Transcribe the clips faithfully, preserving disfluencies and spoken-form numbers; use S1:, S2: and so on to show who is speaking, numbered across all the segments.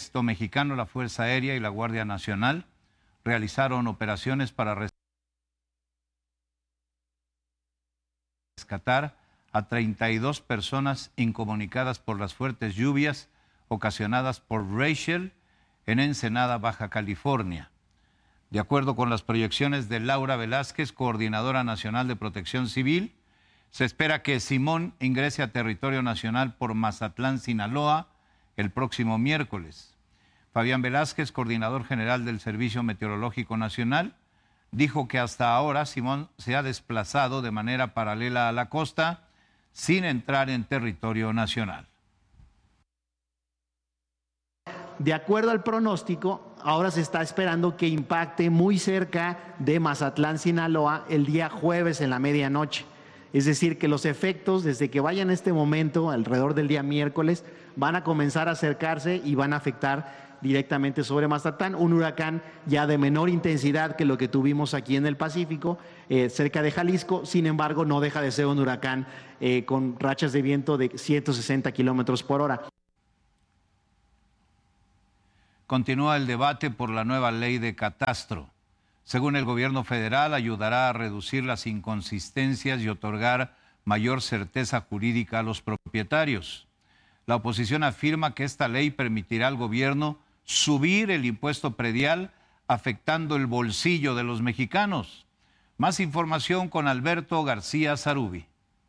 S1: Mexicano, la Fuerza Aérea y la Guardia Nacional realizaron operaciones para rescatar a treinta y dos personas incomunicadas por las fuertes lluvias ocasionadas por Rachel en Ensenada, Baja California. De acuerdo con las proyecciones de Laura Velázquez, coordinadora nacional de Protección Civil, se espera que Simón ingrese a territorio nacional por Mazatlán, Sinaloa, el próximo miércoles. Fabián Velázquez, coordinador general del Servicio Meteorológico Nacional, dijo que hasta ahora Simón se ha desplazado de manera paralela a la costa sin entrar en territorio nacional.
S2: De acuerdo al pronóstico, ahora se está esperando que impacte muy cerca de Mazatlán, Sinaloa, el día jueves en la medianoche. Es decir, que los efectos, desde que vaya en este momento, alrededor del día miércoles, van a comenzar a acercarse y van a afectar directamente sobre Mazatlán, un huracán ya de menor intensidad que lo que tuvimos aquí en el Pacífico, eh, cerca de Jalisco. Sin embargo, no deja de ser un huracán eh, con rachas de viento de ciento sesenta kilómetros por hora.
S1: Continúa el debate por la nueva ley de catastro. Según el gobierno federal, ayudará a reducir las inconsistencias y otorgar mayor certeza jurídica a los propietarios. La oposición afirma que esta ley permitirá al gobierno subir el impuesto predial, afectando el bolsillo de los mexicanos. Más información con Alberto García Zarubi.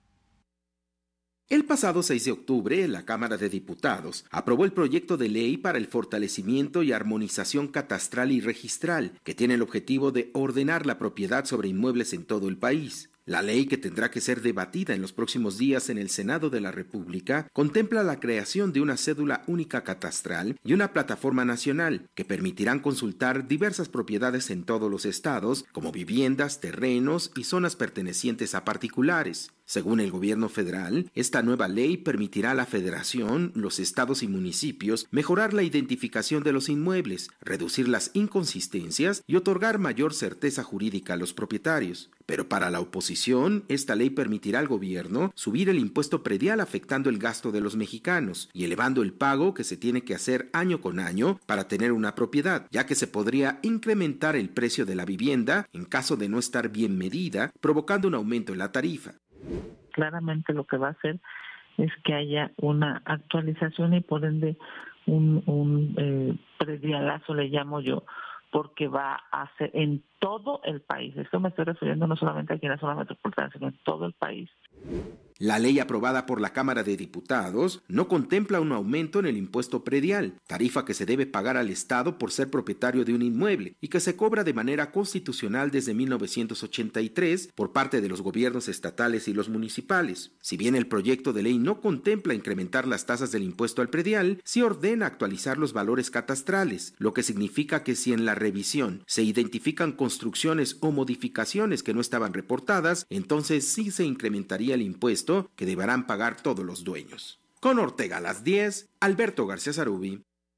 S3: El pasado seis de octubre, la Cámara de Diputados aprobó el proyecto de ley para el fortalecimiento y armonización catastral y registral, que tiene el objetivo de ordenar la propiedad sobre inmuebles en todo el país. La ley, que tendrá que ser debatida en los próximos días en el Senado de la República, contempla la creación de una cédula única catastral y una plataforma nacional que permitirán consultar diversas propiedades en todos los estados, como viviendas, terrenos y zonas pertenecientes a particulares. Según el gobierno federal, esta nueva ley permitirá a la federación, los estados y municipios mejorar la identificación de los inmuebles, reducir las inconsistencias y otorgar mayor certeza jurídica a los propietarios. Pero para la oposición, esta ley permitirá al gobierno subir el impuesto predial, afectando el gasto de los mexicanos y elevando el pago que se tiene que hacer año con año para tener una propiedad, ya que se podría incrementar el precio de la vivienda en caso de no estar bien medida, provocando un aumento en la tarifa.
S4: Claramente lo que va a hacer es que haya una actualización y por ende un, un eh, predialazo, le llamo yo, porque va a ser en todo el país. Esto me estoy refiriendo no solamente aquí en la zona metropolitana, sino en todo el país.
S3: La ley aprobada por la Cámara de Diputados no contempla un aumento en el impuesto predial, tarifa que se debe pagar al Estado por ser propietario de un inmueble y que se cobra de manera constitucional desde mil novecientos ochenta y tres por parte de los gobiernos estatales y los municipales. Si bien el proyecto de ley no contempla incrementar las tasas del impuesto al predial, sí ordena actualizar los valores catastrales, lo que significa que si en la revisión se identifican construcciones o modificaciones que no estaban reportadas, entonces sí se incrementaría el impuesto que deberán pagar todos los dueños. Con Ortega a las diez, Alberto García Zarubi.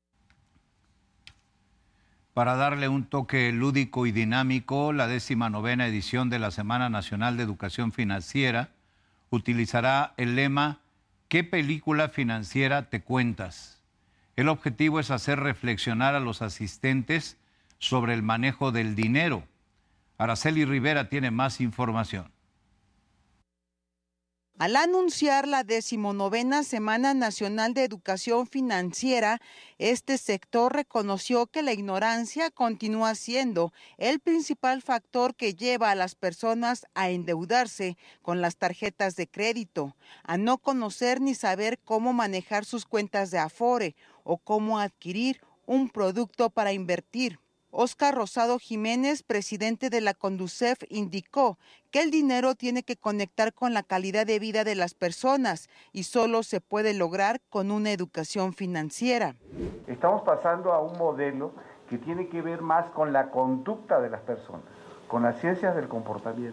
S1: Para darle un toque lúdico y dinámico, la décima novena edición de la Semana Nacional de Educación Financiera utilizará el lema ¿Qué película financiera te cuentas? El objetivo es hacer reflexionar a los asistentes sobre el manejo del dinero. Araceli Rivera tiene más información.
S5: Al anunciar la decimonovena Semana Nacional de Educación Financiera, este sector reconoció que la ignorancia continúa siendo el principal factor que lleva a las personas a endeudarse con las tarjetas de crédito, a no conocer ni saber cómo manejar sus cuentas de Afore o cómo adquirir un producto para invertir. Óscar Rosado Jiménez, presidente de la Conducef, indicó que el dinero tiene que conectar con la calidad de vida de las personas y solo se puede lograr con una educación financiera.
S6: Estamos pasando a un modelo que tiene que ver más con la conducta de las personas, con las ciencias del comportamiento.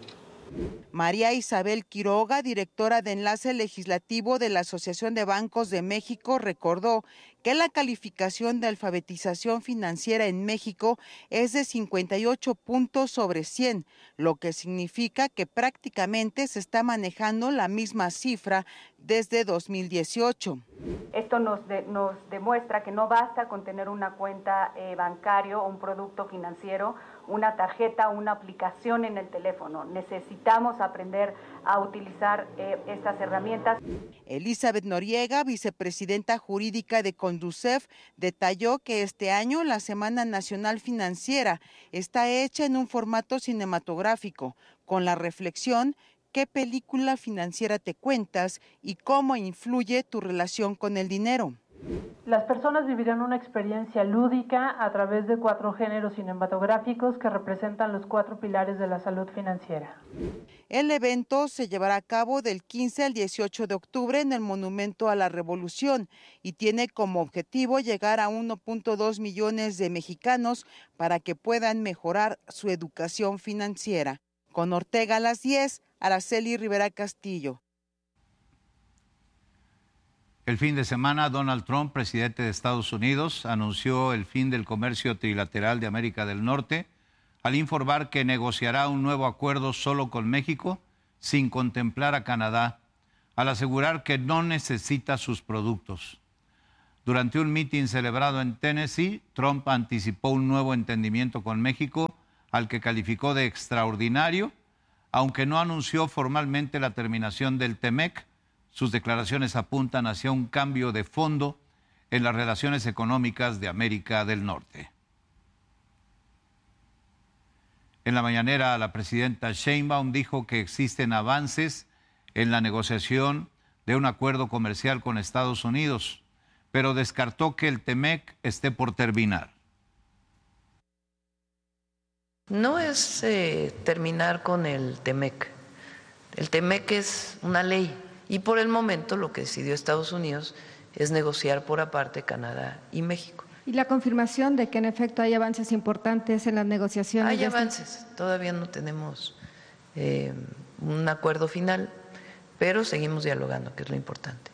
S5: María Isabel Quiroga, directora de Enlace Legislativo de la Asociación de Bancos de México, recordó que la calificación de alfabetización financiera en México es de cincuenta y ocho puntos sobre cien, lo que significa que prácticamente se está manejando la misma cifra desde dos mil dieciocho.
S7: Esto nos, de, nos demuestra que no basta con tener una cuenta eh, bancaria o un producto financiero, una tarjeta o una aplicación en el teléfono. Necesitamos aprender a utilizar eh, estas herramientas.
S5: Elizabeth Noriega, vicepresidenta jurídica de Conducef, detalló que este año la Semana Nacional Financiera está hecha en un formato cinematográfico, con la reflexión ¿qué película financiera te cuentas y cómo influye tu relación con el dinero?
S8: Las personas vivirán una experiencia lúdica a través de cuatro géneros cinematográficos que representan los cuatro pilares de la salud financiera.
S5: El evento se llevará a cabo del quince al dieciocho de octubre en el Monumento a la Revolución y tiene como objetivo llegar a uno punto dos millones de mexicanos para que puedan mejorar su educación financiera. Con Ortega a las diez, Araceli Rivera Castillo.
S1: El fin de semana, Donald Trump, presidente de Estados Unidos, anunció el fin del comercio trilateral de América del Norte al informar que negociará un nuevo acuerdo solo con México sin contemplar a Canadá, al asegurar que no necesita sus productos. Durante un mitin celebrado en Tennessee, Trump anticipó un nuevo entendimiento con México al que calificó de extraordinario, aunque no anunció formalmente la terminación del TEMEC. Sus declaraciones apuntan hacia un cambio de fondo en las relaciones económicas de América del Norte. En la mañanera, la presidenta Sheinbaum dijo que existen avances en la negociación de un acuerdo comercial con Estados Unidos, pero descartó que el TEMEC esté por terminar.
S9: No es eh, terminar con el TEMEC. El TEMEC es una ley. Y por el momento lo que decidió Estados Unidos es negociar por aparte Canadá y México.
S10: ¿Y la confirmación de que en efecto hay avances importantes en las negociaciones?
S9: Hay avances, este... todavía no tenemos eh, un acuerdo final, pero seguimos dialogando, que es lo importante.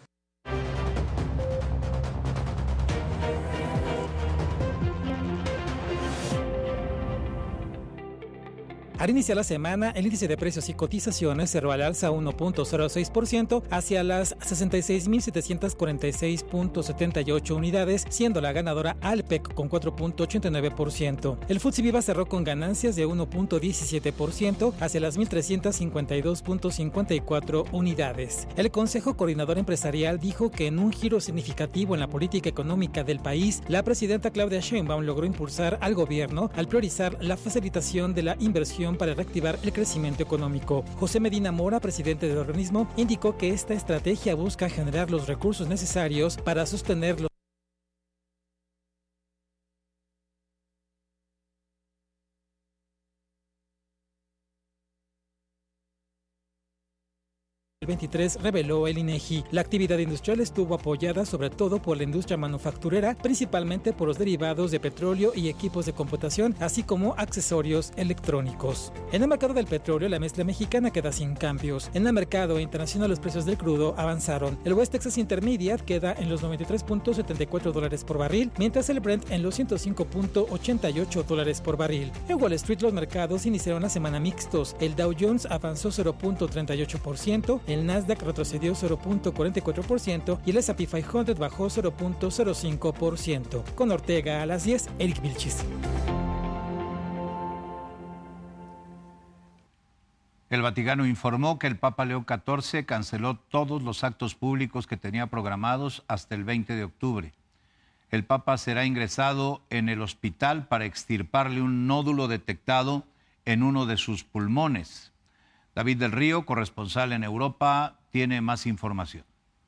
S11: Al iniciar la semana, el índice de precios y cotizaciones cerró al alza uno punto cero seis por ciento hacia las sesenta y seis mil setecientos cuarenta y seis punto setenta y ocho unidades, siendo la ganadora Alpec con cuatro punto ochenta y nueve por ciento. El F T S E Viva cerró con ganancias de uno punto diecisiete por ciento hacia las mil trescientos cincuenta y dos punto cincuenta y cuatro unidades. El Consejo Coordinador Empresarial dijo que en un giro significativo en la política económica del país, la presidenta Claudia Sheinbaum logró impulsar al gobierno al priorizar la facilitación de la inversión para reactivar el crecimiento económico. José Medina Mora, presidente del organismo, indicó que esta estrategia busca generar los recursos necesarios para sostener los veintitrés, reveló el INEGI. La actividad industrial estuvo apoyada sobre todo por la industria manufacturera, principalmente por los derivados de petróleo y equipos de computación, así como accesorios electrónicos. En el mercado del petróleo, la mezcla mexicana queda sin cambios. En el mercado internacional, los precios del crudo avanzaron. El West Texas Intermediate queda en los noventa y tres punto setenta y cuatro dólares por barril, mientras el Brent en los ciento cinco punto ochenta y ocho dólares por barril. En Wall Street, los mercados iniciaron la semana mixtos. El Dow Jones avanzó cero punto treinta y ocho por ciento, el Nasdaq retrocedió cero punto cuarenta y cuatro por ciento y el ese and pe quinientos bajó cero punto cero cinco por ciento. Con Ortega a las diez, Eric Vilchis.
S1: El Vaticano informó que el Papa Leo catorce canceló todos los actos públicos que tenía programados hasta el veinte de octubre. El Papa será ingresado en el hospital para extirparle un nódulo detectado en uno de sus pulmones. David del Río, corresponsal en Europa, tiene más información.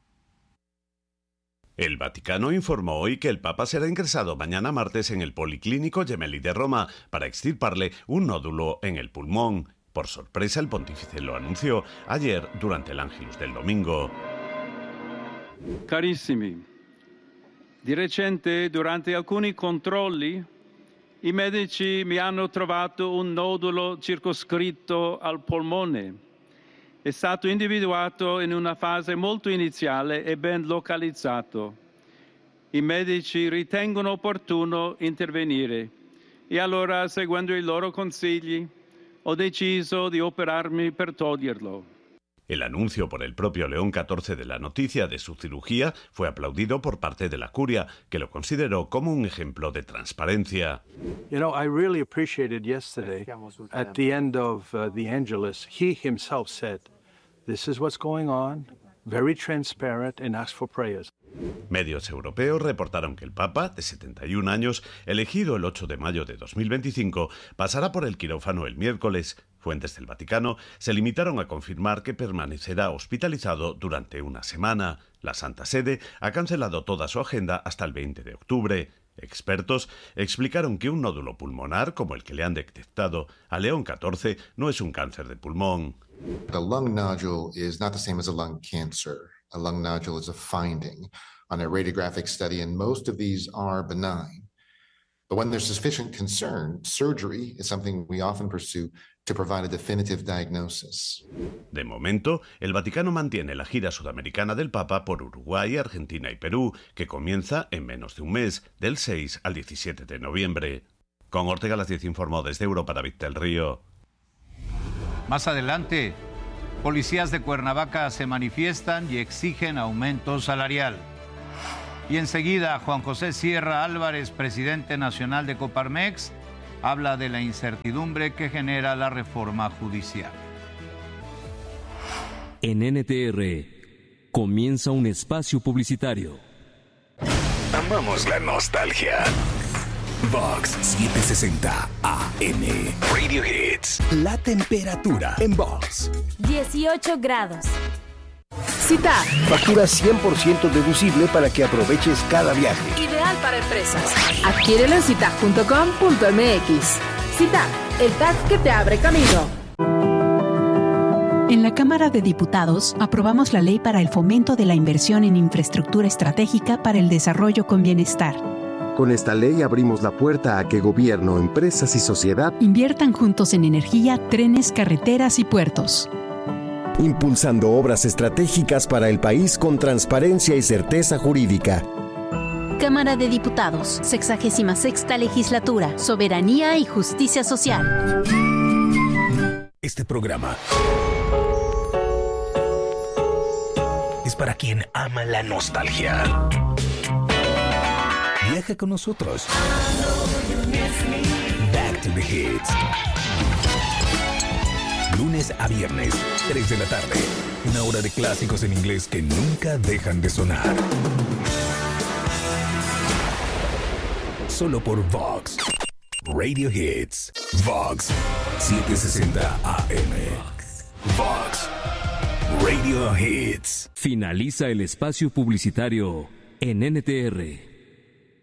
S12: El Vaticano informó hoy que el Papa será ingresado mañana martes en el Policlínico Gemelli de Roma para extirparle un nódulo en el pulmón. Por sorpresa, el pontífice lo anunció ayer durante el Ángelus del domingo.
S13: Carissimi, di recente durante alcuni controlli I medici mi hanno trovato un nodulo circoscritto al polmone. È stato individuato in una fase molto iniziale e ben localizzato. I medici ritengono opportuno intervenire e allora, seguendo i loro consigli, ho deciso di operarmi per toglierlo.
S12: El anuncio por el propio León catorce de la noticia de su cirugía fue aplaudido por parte de la curia, que lo consideró como un ejemplo de transparencia.
S14: You know, I really appreciated yesterday, at the end of uh, the Angelus, he himself said, this is what's going on, very transparent, and asked for prayers.
S12: Medios europeos reportaron que el Papa, de setenta y un años, elegido el ocho de mayo de dos mil veinticinco, pasará por el quirófano el miércoles. Fuentes del Vaticano se limitaron a confirmar que permanecerá hospitalizado durante una semana. La Santa Sede ha cancelado toda su agenda hasta el veinte de octubre. Expertos explicaron que un nódulo pulmonar, como el que le han detectado a León catorce, no es un cáncer de pulmón.
S15: A lung nodule is not the same as a lung cancer. A lung nodule is a finding on a radiographic study, and most of these are benign. But when there's sufficient concern, surgery is something we often pursue to provide a definitive diagnosis.
S12: De momento, el Vaticano mantiene la gira sudamericana del Papa por Uruguay, Argentina y Perú, que comienza en menos de un mes, del seis al diecisiete de noviembre. Con Ortega Las diez informó desde Europa David del Río.
S1: Más adelante, policías de Cuernavaca se manifiestan y exigen aumento salarial. Y enseguida, Juan José Sierra Álvarez, presidente nacional de Coparmex, habla de la incertidumbre que genera la reforma judicial.
S16: En N T R comienza un espacio publicitario.
S17: Amamos la nostalgia. Vox setecientos sesenta A M Radio Hits. La temperatura en Vox.
S18: dieciocho grados.
S19: Cita. Factura cien por ciento deducible para que aproveches cada viaje.
S18: Ideal para empresas. Adquiérelo en cita punto com punto m x. Cita, el tag que te abre camino.
S20: En la Cámara de Diputados aprobamos la Ley para el Fomento de la Inversión en Infraestructura Estratégica para el Desarrollo con Bienestar.
S21: Con esta ley abrimos la puerta a que gobierno, empresas y sociedad
S20: inviertan juntos en energía, trenes, carreteras y puertos.
S19: Impulsando obras estratégicas para el país con transparencia y certeza jurídica.
S22: Cámara de Diputados, sexagésima sexta Legislatura, Soberanía y Justicia Social.
S17: Este programa es para quien ama la nostalgia. Viaja con nosotros. Back to the Hits. Lunes a viernes, tres de la tarde. Una hora de clásicos en inglés que nunca dejan de sonar. Solo por Vox. Radio Hits. Vox setecientos sesenta A M. Vox Radio Hits.
S16: Finaliza el espacio publicitario en N T R.